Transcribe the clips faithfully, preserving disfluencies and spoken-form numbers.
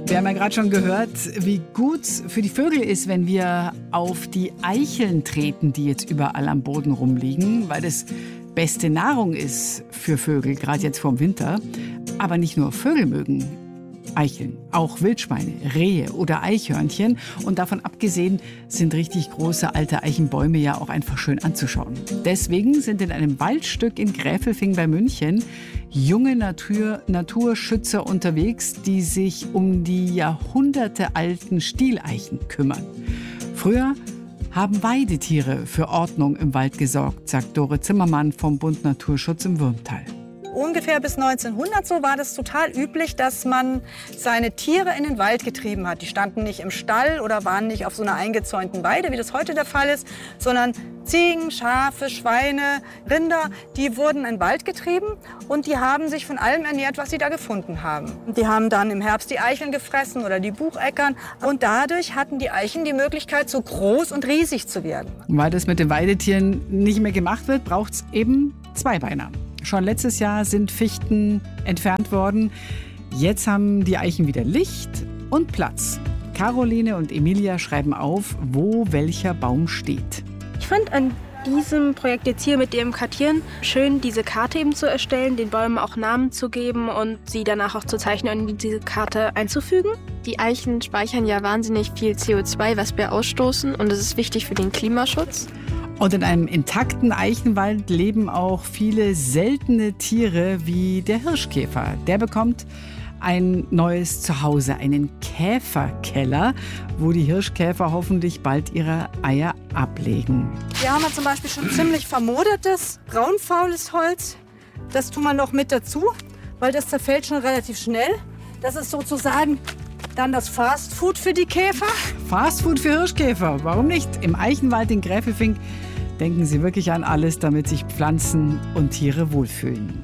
Wir haben ja gerade schon gehört, wie gut für die Vögel ist, wenn wir auf die Eicheln treten, die jetzt überall am Boden rumliegen, weil das beste Nahrung ist für Vögel, gerade jetzt vorm Winter. Aber nicht nur Vögel mögen Eicheln, auch Wildschweine, Rehe oder Eichhörnchen. Und davon abgesehen sind richtig große alte Eichenbäume ja auch einfach schön anzuschauen. Deswegen sind in einem Waldstück in Gräfelfing bei München junge Natur, Naturschützer unterwegs, die sich um die jahrhundertealten Stieleichen kümmern. Früher haben Weidetiere für Ordnung im Wald gesorgt, sagt Dore Zimmermann vom Bund Naturschutz im Würmtal. Ungefähr bis neunzehnhundert so war das total üblich, dass man seine Tiere in den Wald getrieben hat. Die standen nicht im Stall oder waren nicht auf so einer eingezäunten Weide, wie das heute der Fall ist, sondern Ziegen, Schafe, Schweine, Rinder, die wurden in den Wald getrieben und die haben sich von allem ernährt, was sie da gefunden haben. Die haben dann im Herbst die Eicheln gefressen oder die Bucheckern und dadurch hatten die Eichen die Möglichkeit, so groß und riesig zu werden. Weil das mit den Weidetieren nicht mehr gemacht wird, braucht es eben Zweibeiner. Schon letztes Jahr sind Fichten entfernt worden. Jetzt haben die Eichen wieder Licht und Platz. Caroline und Emilia schreiben auf, wo welcher Baum steht. Ich fand an diesem Projekt jetzt hier mit dem Kartieren schön, diese Karte eben zu erstellen, den Bäumen auch Namen zu geben und sie danach auch zu zeichnen und in diese Karte einzufügen. Die Eichen speichern ja wahnsinnig viel C O zwei, was wir ausstoßen, und das ist wichtig für den Klimaschutz. Und in einem intakten Eichenwald leben auch viele seltene Tiere wie der Hirschkäfer. Der bekommt ein neues Zuhause, einen Käferkeller, wo die Hirschkäfer hoffentlich bald ihre Eier ablegen. Hier haben wir zum Beispiel schon ziemlich vermodertes, braunfaules Holz. Das tun wir noch mit dazu, weil das zerfällt schon relativ schnell. Das ist sozusagen dann das Fastfood für die Käfer. Fastfood für Hirschkäfer, warum nicht? Im Eichenwald in Gräfelfing denken Sie wirklich an alles, damit sich Pflanzen und Tiere wohlfühlen.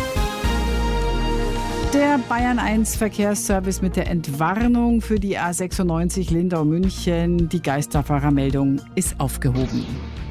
Der Bayern eins Verkehrsservice mit der Entwarnung für die A sechsundneunzig Lindau-München. Die Geisterfahrermeldung ist aufgehoben.